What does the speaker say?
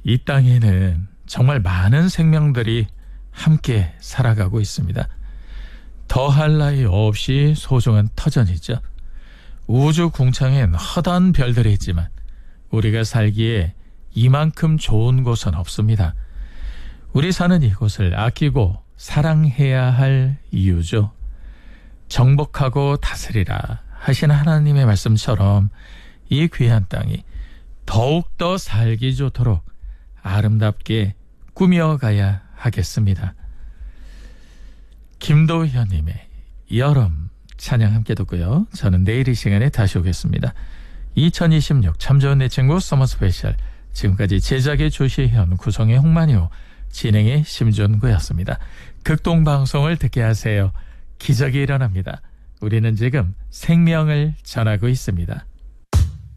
이 땅에는 정말 많은 생명들이 함께 살아가고 있습니다. 더할 나위 없이 소중한 터전이죠. 우주 궁창엔 허다한 별들이 있지만 우리가 살기에 이만큼 좋은 곳은 없습니다. 우리 사는 이곳을 아끼고 사랑해야 할 이유죠. 정복하고 다스리라 하신 하나님의 말씀처럼 이 귀한 땅이 더욱더 살기 좋도록 아름답게 꾸며가야 하겠습니다. 김도현님의 여름 찬양 함께 듣고요. 저는 내일 이 시간에 다시 오겠습니다. 2026 참 좋은 내 친구 서머 스페셜, 지금까지 제작의 조시현, 구성의 홍만효, 진행의 심준구였습니다. 극동방송을 듣게 하세요. 기적이 일어납니다. 우리는 지금 생명을 전하고 있습니다.